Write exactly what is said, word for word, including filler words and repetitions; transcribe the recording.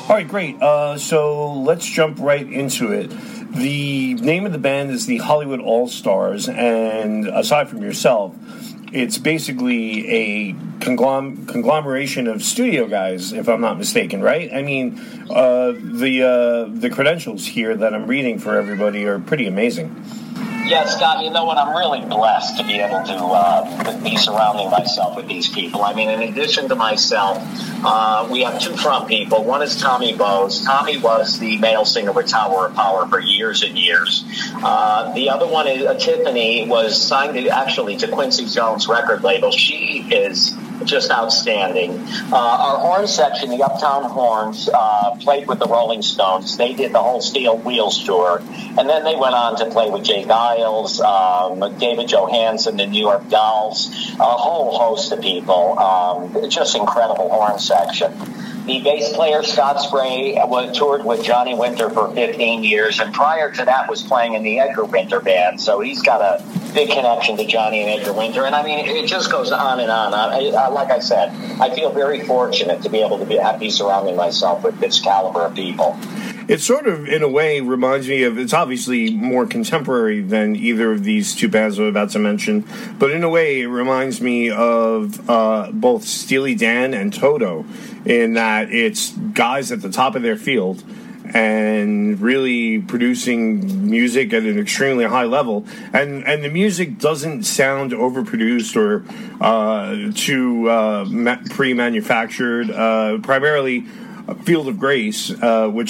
All right, great. Uh, so let's jump right into it. The name of the band is the Hollywood All-Stars, and aside from yourself, it's basically a conglom- conglomeration of studio guys, if I'm not mistaken, right? I mean, uh, the uh, the credentials here that I'm reading for everybody are pretty amazing. Yeah, Scott, you know what? I'm really blessed to be able to uh, be surrounding myself with these people. I mean, in addition to myself, uh, we have two front people. One is Tommy Bowes. Tommy was the male singer with Tower of Power for years and years. Uh, the other one is uh, Tiffany, was signed to, actually to Quincy Jones record label. She is just outstanding. Uh, our horn section, the Uptown Horns, uh, played with the Rolling Stones. They did the whole Steel Wheels tour. And then they went on to play with Jay Giles, um, David Johansen, the New York Dolls, a whole host of people. Um, just incredible horn section. The bass player, Scott Spray, was toured with Johnny Winter for fifteen years, and prior to that was playing in the Edgar Winter Band, so he's got a big connection to Johnny and Edgar Winter, and I mean, it just goes on and on. I, I, like I said, I feel very fortunate to be able to be, be surrounding myself with this caliber of people. It sort of, in a way, reminds me of, it's obviously more contemporary than either of these two bands I'm about to mention, but in a way it reminds me of uh, both Steely Dan and Toto, in that it's guys at the top of their field and really producing music at an extremely high level, and and the music doesn't sound overproduced or uh, too uh, ma- pre-manufactured. Uh, primarily Field of Grace, uh, which